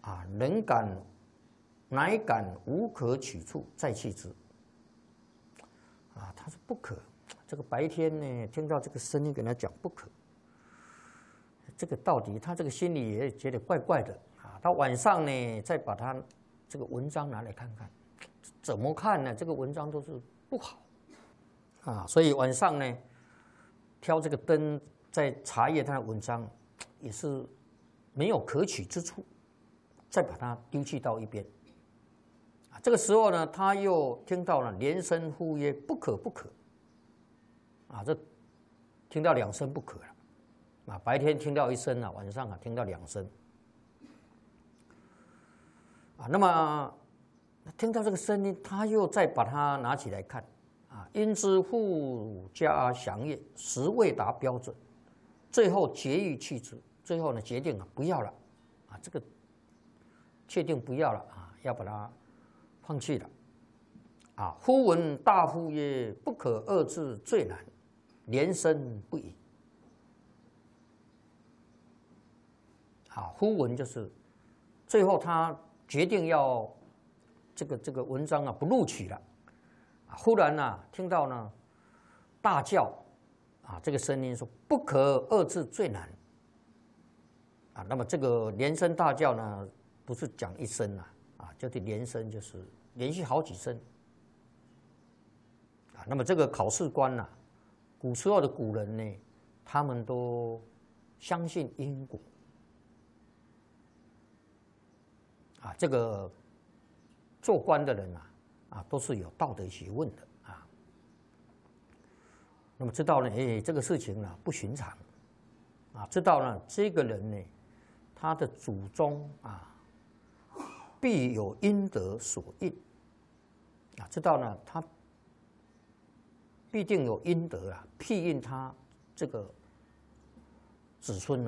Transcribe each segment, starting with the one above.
人感乃感无可取处，再弃之。他说不可。这个白天呢，听到这个声音跟他讲不可，这个到底他这个心里也觉得怪怪的啊。他晚上呢，再把他这个文章拿来看看，怎么看呢？这个文章都是不好啊，所以晚上呢，挑这个灯在查阅他的文章，也是没有可取之处，再把它丢弃到一边。这个时候呢，他又听到了连声呼曰：“不可，不可！”这听到2声不可了。白天听到1声晚上听到2声。那么听到这个声音，他又再把它拿起来看。因之复加详阅，实未达标准，最后决意弃之。最后呢，决定不要了。这个确定不要了要把它放弃了。忽闻大夫曰：“不可2字最难。”连声不已。忽闻就是最后他决定要这个文章不录取了。忽然听到呢大叫这个声音说：“不可2字最难。”那么这个连声大叫呢，不是讲1声就是连声，就是连续好几声。那么这个考试官古时候的古人呢，他们都相信因果这个做官的人都是有道德学问的那么知道呢，这个事情不寻常知道呢，这个人呢，他的祖宗必有阴德所应知道呢，他必定有阴德庇荫他这个子孙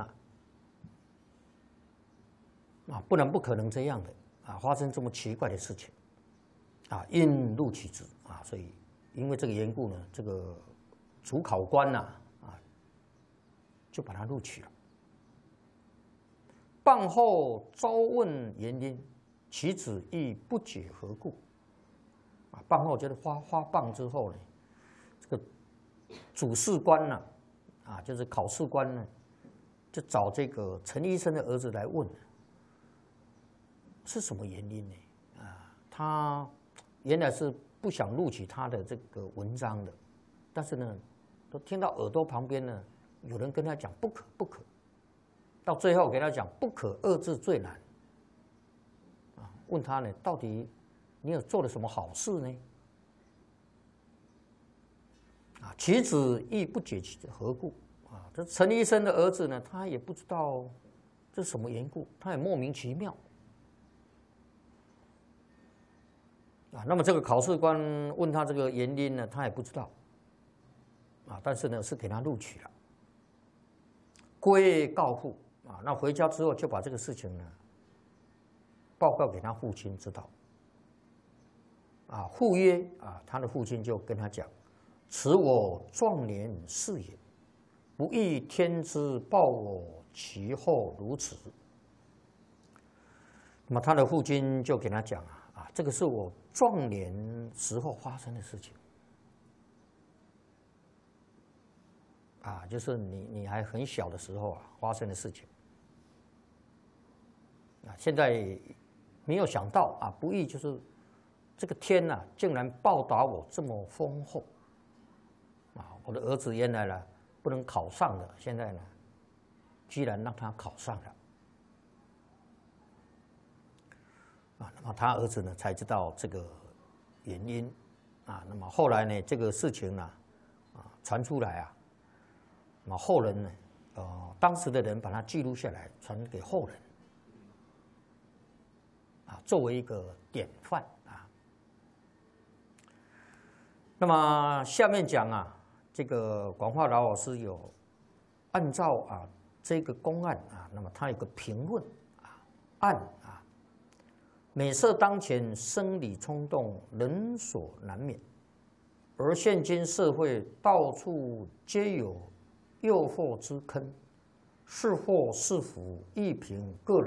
不可能这样的发生这么奇怪的事情应录取之所以因为这个缘故呢，这个主考官就把他录取了。谤后招问原因，其子亦不解何故。谤后就是发谤之后呢，这个主试官就是考试官呢，就找这个陈医生的儿子来问，是什么原因呢？他原来是不想录取他的这个文章的，但是呢，都听到耳朵旁边呢有人跟他讲不可不可，到最后给他讲不可2字最难问他呢，到底你有做了什么好事呢？其子亦不解何故这陈医生的儿子呢，他也不知道这是什么缘故，他也莫名其妙那么这个考试官问他这个原因呢，他也不知道但是呢是给他录取了。归告父那回家之后就把这个事情呢报告给他父亲知道父曰他的父亲就跟他讲：“此我壮年事也，不亦天之报我其后如此。”那么他的父亲就给他讲这个是我壮年时候发生的事情就是你还很小的时候发生的事情现在没有想到不义就是这个天竟然报答我这么丰厚我的儿子原来呢不能考上的，现在呢居然让他考上了那么他儿子呢才知道这个原因那么后来呢这个事情呢传出来那么后人呢当时的人把它记录下来传给后人作为一个典范那么下面讲这个广化老师有按照这个公案那么他有个评论案美色当前生理冲动人所难免，而现今社会到处皆有诱惑之坑，是祸是福亦凭个人